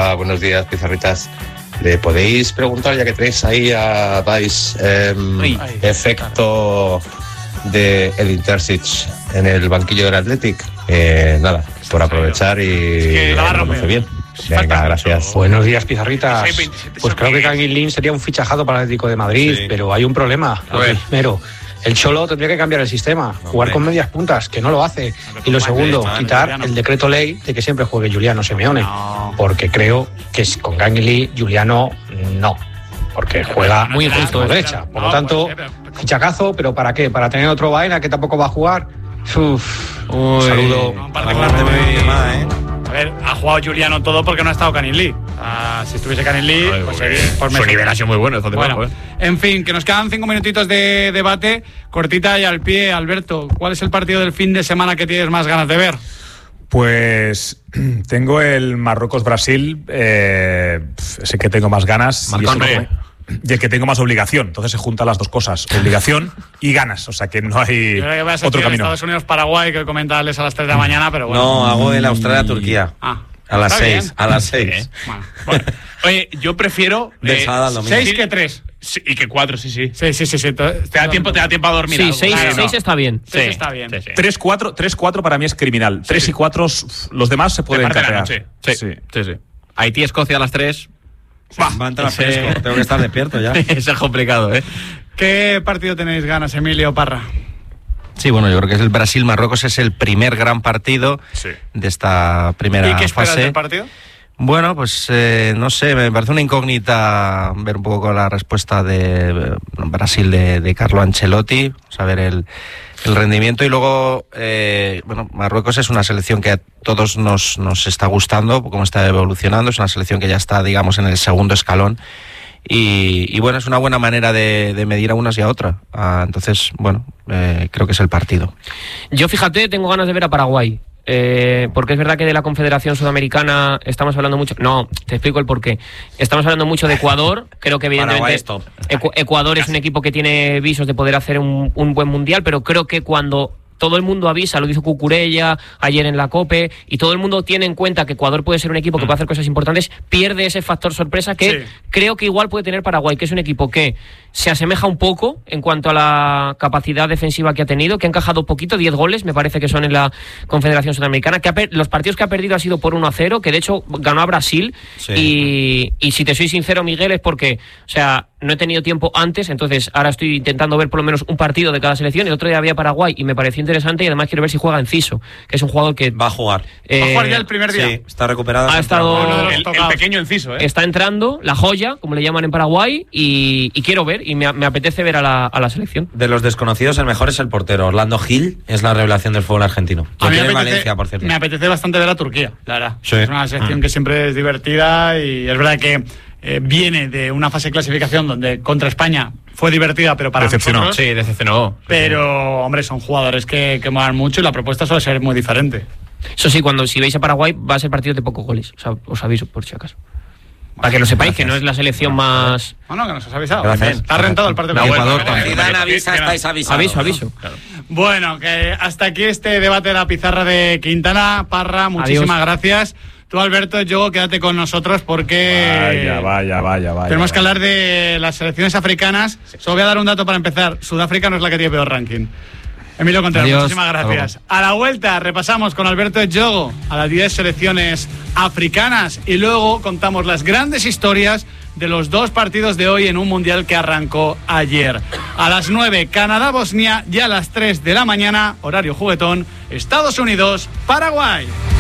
Hola, buenos días, pizarritas. ¿Le podéis preguntar, ya que tenéis ahí a Dice, efecto de Edin Terzic en el banquillo del Athletic? Nada, por aprovechar y lo conoce bien. Venga, gracias. Buenos días, pizarritas. Pues creo que Kangin Lim sería un fichajazo para el Atlético de Madrid, pero hay un problema. Primero, el Cholo tendría que cambiar el sistema, jugar con medias puntas, que no lo hace. Y lo segundo, quitar el decreto ley de que siempre juegue Giuliano Simeone, porque creo que con Kangin Lim, Giuliano no, porque juega muy injusto de derecha. Por lo tanto, fichacazo, pero ¿para qué? ¿Para tener otro Baena que tampoco va a jugar? Saludo. A ver, ha jugado Giuliano todo porque no ha estado Kangin Lim. Si estuviese Kangin Lim, pues su nivel ha sido muy bueno. En fin, que nos quedan 5 minutitos de debate. Cortita y al pie, Alberto. ¿Cuál es el partido del fin de semana que tienes más ganas de ver? Pues tengo el Marruecos-Brasil, ese que tengo más ganas. Y el que tengo más obligación. Entonces se juntan las dos cosas, obligación y ganas. O sea que no hay otro camino. Estados Unidos-Paraguay, que comenta Alex a las 3 de la mañana, pero bueno. No, hago el Australia-Turquía. A las 6. A las 6. Bueno. Oye, yo prefiero 6 que 3. Sí, y que 4, sí. Sí. Te da tiempo a dormir. Sí, 6 está bien. 6 está bien. 3-4 para mí es criminal. 3 y 4, los demás se pueden capear. Sí. Haití-Escocia a las 3. Va a entrar fresco, tengo que estar despierto ya. Eso es complicado, ¿eh? ¿Qué partido tenéis ganas, Emilio Parra? Sí, bueno, yo creo que el Brasil-Marruecos es el primer gran partido de esta primera fase. ¿Y qué esperas del partido? Bueno, pues no sé, me parece una incógnita ver un poco la respuesta de Brasil de Carlo Ancelotti, saber el rendimiento. Y luego, Marruecos es una selección que a todos nos está gustando, cómo está evolucionando. Es una selección que ya está, digamos, en el segundo escalón. Y bueno, es una buena manera de medir a unas y a otras. Entonces, bueno, creo que es el partido. Yo, fíjate, tengo ganas de ver a Paraguay. Porque es verdad que de la Confederación Sudamericana estamos hablando mucho. No, te explico el porqué. Estamos hablando mucho de Ecuador. Creo que evidentemente Ecuador es un equipo que tiene visos de poder hacer un buen mundial, pero creo que cuando todo el mundo avisa, lo dijo Cucurella ayer en la COPE, y todo el mundo tiene en cuenta que Ecuador puede ser un equipo que puede hacer cosas importantes, pierde ese factor sorpresa que creo que igual puede tener Paraguay, que es un equipo que se asemeja un poco en cuanto a la capacidad defensiva que ha tenido, que ha encajado poquito, 10 goles me parece que son en la Confederación Sudamericana, que los partidos que ha perdido ha sido por 1-0, que de hecho ganó a Brasil, y si te soy sincero, Miguel, es porque, o sea, no he tenido tiempo antes, entonces ahora estoy intentando ver por lo menos un partido de cada selección. El otro día había Paraguay y me pareció interesante, y además quiero ver si juega Enciso, que es un jugador que va a jugar. ¿Va a jugar ya el primer día? Sí, está recuperado. Ha estado el pequeño Enciso, Está entrando, la joya, como le llaman en Paraguay, y quiero ver, y me apetece ver a la selección. De los desconocidos, el mejor es el portero. Orlando Gil es la revelación del fútbol argentino. A mí Valencia, por cierto. Me apetece bastante ver a Turquía, la verdad. Sí. Es una selección que siempre es divertida, y es verdad que viene de una fase de clasificación donde contra España fue divertida, pero para nosotros... Sí, decepcionó. Pero, hombre, son jugadores que molan mucho, y la propuesta suele ser muy diferente. Eso sí, si veis a Paraguay va a ser partido de pocos goles, o sea, os aviso por si acaso. Para que lo sepáis, que no es la selección más... No, que nos has avisado. Gracias. Está rentado el partido. Estáis avisados. Aviso. Bueno, que hasta aquí este debate de la pizarra de Quintana. Parra, muchísimas gracias. Tú, Alberto, yo quédate con nosotros porque... Vaya. Tenemos que hablar de las selecciones africanas. Solo voy a dar un dato para empezar. Sudáfrica no es la que tiene peor ranking. Emilio Contreras, muchísimas gracias. A la vuelta repasamos con Alberto Ejogo a las 10 selecciones africanas, y luego contamos las grandes historias de los 2 partidos de hoy en un mundial que arrancó ayer. A las 9, Canadá-Bosnia, y a las 3 de la mañana, horario juguetón, Estados Unidos-Paraguay.